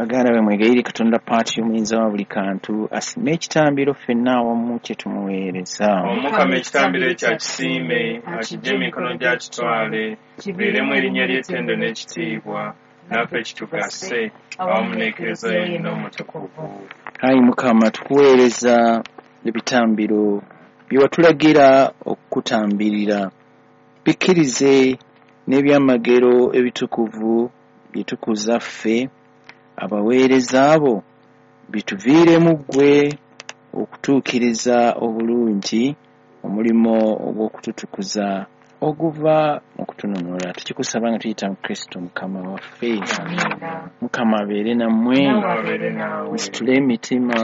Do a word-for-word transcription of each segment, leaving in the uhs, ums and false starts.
baganda be mwegayire Katonda paati y'omuyinza wa buli kantu asime ekitambiro ffenna awamu kye tumuweereza. Omukama ekitambiro ekya kisiime akijje emikono gya kitwale kibeeremu erinnya ly'ettendo n'ekitiibwa naffe kitugase awamu n'ekerezo yonna omutukuvu. Ayi Mukama tukuweereza ebitambiro bye watulagira okukutambirira bikkirize n'ebyamagero ebitukuvu byetukuza ffe abaweereza abo bituviiremu ggwe okutuukiriza obulungi omulimo ogw'okututukuza oguva mu kutununula. Tukikusaba nga tuyita mu Kristo Mukama waffe. Mukama abeere nammwe, musitule emitima,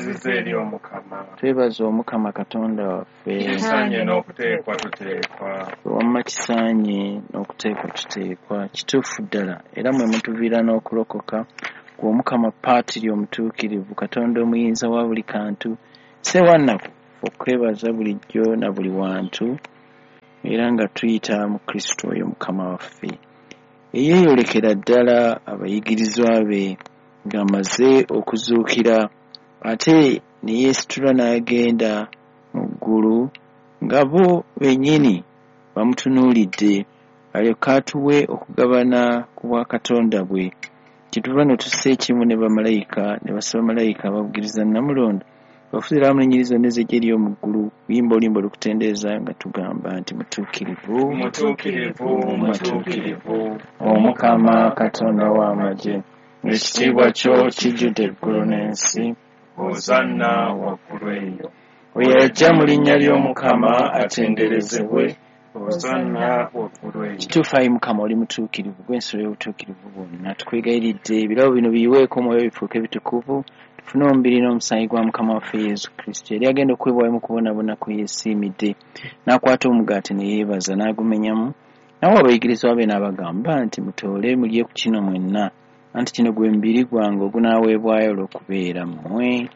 twebaza Omukama Katonda waffe. Kisaanye n'okuteekwa tuteekwa, wamma kisaanye n'okuteekwa tuteekwa, kituufu ddala era mwe mutuviira n'okulokoka gwe Omukama paatiri omutuukirivu Katonda omuyinza wa buli kantu. Ssewannaku okwebaza bulijjo na buli wantu era nga tuyita mu Kristo oyo Mukama waffe eyeeyolekera ddala abayigirizwa be ng'amaze okuzuukira ate ne yeesitula n'agenda mu ggulu nga bo bennyini bamutunuulidde alyoke atuwe okugabana ku bwa Katonda bwe. Kituva ne tussa ekimu ne bamalayika ne basaba malayika abavugiriza Namulondo bafuuzira awamu n'ennyiriza n'ezzejje ery'omu ggulu luyimba olulimba olukutendeeza nga tugamba nti mutuukirivu mutuukirivu mutuukirivu Omukama Katonda w'amagye, ekitiibwa kyo kijjudde eggulu n'ensi. Hozanna waggulu eyo. Oyo ajja mu linnya ly'Omukama atenderezebwe. Hozanna waggulu eyo. Kituufu ayi Mukama oli mutuukirivu gw'ensolo y'obutuukirivu bwonna. Tukwegayiridde ebirabo bino biyiweeko omwoyo bifuuke bitukuvu tufune omubiri n'omusaayi gwa Mukama waffe Yesu Kristo yali agenda okwebwayo mu kubonaabona kwe yeesiimidde n'akwata omugaati ne yeebaza n'agumenyamu nawe abayigirizwa be n'abagamba nti mutoole mulye ku kino mwenna anti kino gwe mubiri gwange ogunaaweebwayo olw'okubeera mmwe.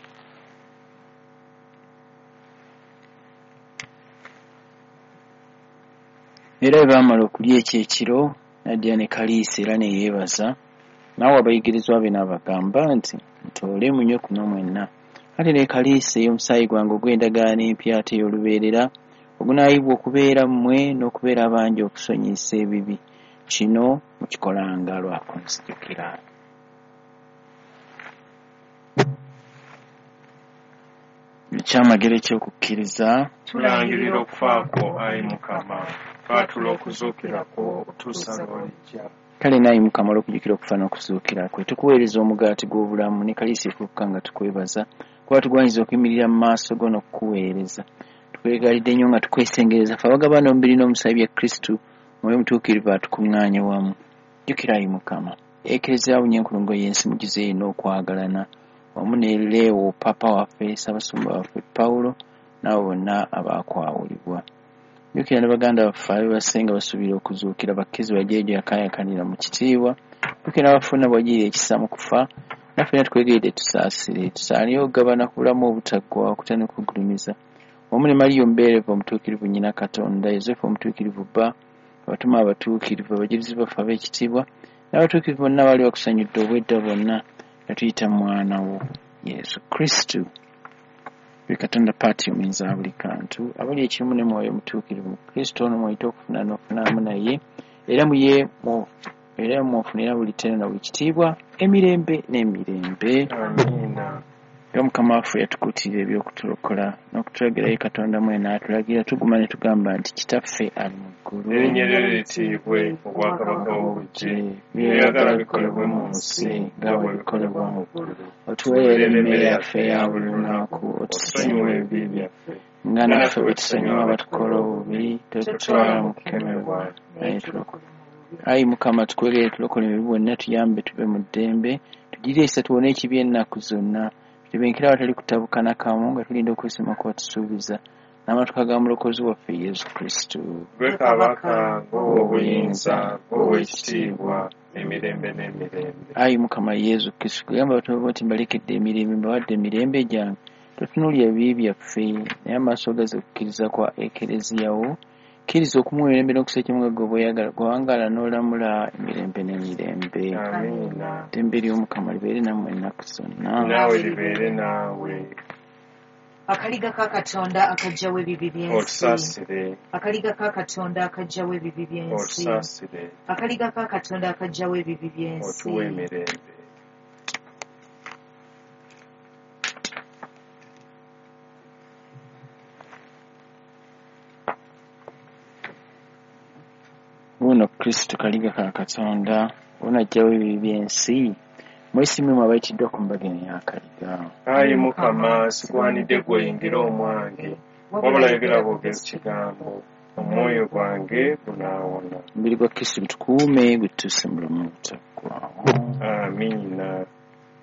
Era bwe baamala okulya ekyekiro n'addira ne kaliisa era ne yeebaza naawe abayigirizwa be n'abagamba nti mutoole munywe kuno mwenna ate ne kaliisa ey'omusaayi gwange ogw'endagaano empya ate ey'olubeerera ogunaayibwa okubeera mmwe n'okubeera abangi okusonyiyisa ebibi. Kino mukikolanga lwa kunzijukira. Ekyamagero eky'okukkiriza tulangirira okufa kwo ayi Mukama, twatula okuzuukira kwo otuusa lw'olijja. Kale naye Mukama olw'okujjukira okufa n'okuzuukira kwe tukuweereza omugaati gw'obulamu ne kaliisa efuluka nga tukwebaza kuba tugwanyiza okuyimirira mu maaso go n'okukuweereza. Tukwegalidde nnyo nga tukwesengereza ffe abagabana omubiri n'omusaayi bya Kristo mwoyo mutuukirivu atukuŋŋaanye wamu. Jjukira ayi Mukama ekereziya bunyenkulungo y'ensi mugize yenna okwagalana wamu ne Leewo Papa waffe Ssaabasumba waffe Pawulo n'abo bonna abaakwawulibwa. Jjukira ne baganda baffe abebasenga basuubira okuzuukira bakkiriza bajeejo yakaayakanira mu kitiibwa. Jjukira n'abafuna bwagirira ekisa mu kufa naffe na tukwegeredde tusaasire tusaanire okugabana ku bulamu obutaggwa okutya n'okugulumiza wamu ne Mariya omubeerevu omutuukirivu nnyina Katonda, Yosefu omutuukirivu bba, abatuma abatuukirivu, abajulizi baffe ab'ekitiibwa n'abatuukirivu bonna baali bakusanyudde obwedda bonna nga tuyita mu mwana wo Yesu Kristo. Katonda paati omuyinza wa buli kantu abali ekimu ne mwoyo omutuukirivu mu Kristo n'omwoyita okufuna n'okufunamu naye era muye era mwofunira buli ttendo na buli kitiibwa emirembe n'emirembe. Amiina. Era Mukama waffe yatukuutira eby'okutulokola n'okutulagirayo Katonda mwena atulagira tuguma ne tugamba nti Kitaffe ali mu ggulu erinnya lyo litiibwe, obwakabaka bwo bujje, by'oyagala bikolebwe mu nsi nga bwe bikolebwa mu ggulu. Otuweerere emmere yaffe eya buli lunaku, otusonyiwe ebibi byaffe nga naffe bwe tusonyiwa abatukola obubi, totutwala mu kukemebwa naye tulokola. Ayi Mukama tukwegere tulokole mu bibi bwonna, tuyambe tube mu ddembe, tugiriisa tuwone ekibi ennaku zonna, tubenkera abatali kutabuka nakamu nga tulinda okwesima kwatusuubiza n'amatuka ga mulokozi waffe Yesu Kristo. Gwe kabaka, gwe obuyinza, gwe ekitiibwa emirembe n'emirembe. Ayi Mukama Yesu Kristo kugamba batobo nti mbalekedde emirembe mbawadde emirembe gyange totunuulira ebibi byaffe naye amaaso gaze okukkiriza kwa ekereziya wo kkiriza okumuwa emirembe n'okusa omugago bw'oyagala gwawangala n'olamula emirembe n'emirembe. Amiina. Eddembe ly'Omukama libeere nammwe ennaku zonna. Naawe libeere naawe. Akaliga ka Katonda akaggyawo ebibi by'ensi. Otusaasire. Akaliga ka Katonda akaggyawo ebibi by'ensi. Otusaasire. Akaliga ka Katonda akaggyawo ebibi by'ensi. Otuwe emirembe. Buno Kristo kaliga ka Katonda onaggyawo ebibi by'ensi. Mwesiimye abayitiddwa ku mbaga eno y'akaliga. Ayi Mukama, sigwanidde gweyingira omwange, wabula yogera bwogezi kigambo, omwoyo gwange gunaawona. Omubiri gwa Kristo gutukuume gutuuse mu bulamu obutaggwaawo. Amiina.